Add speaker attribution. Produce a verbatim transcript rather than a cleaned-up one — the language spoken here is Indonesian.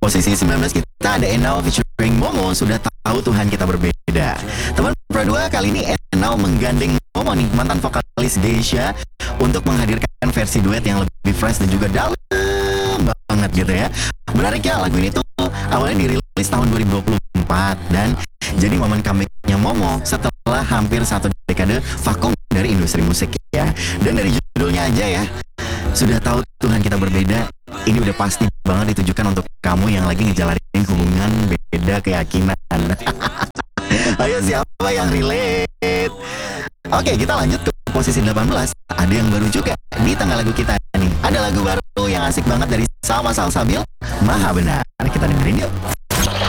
Speaker 1: posisi sembilan belas kita ada Enau featuring Momo, Sudah Tahu Tuhan Kita Berbeda. Teman Pro dua kali ini Enau menggandeng Momo nih, mantan vokalis Geisha, untuk menghadirkan versi duet yang lebih fresh dan juga dalam banget gitu ya. Menariknya lagu ini tuh awalnya dirilis tahun dua ribu dua puluh empat dan jadi momen comebacknya Momo setelah hampir satu dekade vakum dari industri musik ya. Dan dari judulnya aja ya, Sudah Tahu Tuhan Kita Berbeda, ini udah pasti banget ditujukan untuk kamu yang lagi ngejalanin hubungan beda keyakinan. Ayo siapa yang relate? Oke, kita lanjut ke posisi delapan belas. Ada yang baru juga di tengah lagu kita nih. Ada lagu baru yang asik banget dari Salma Salsabil, Maha Benar. Kita dengerin yuk.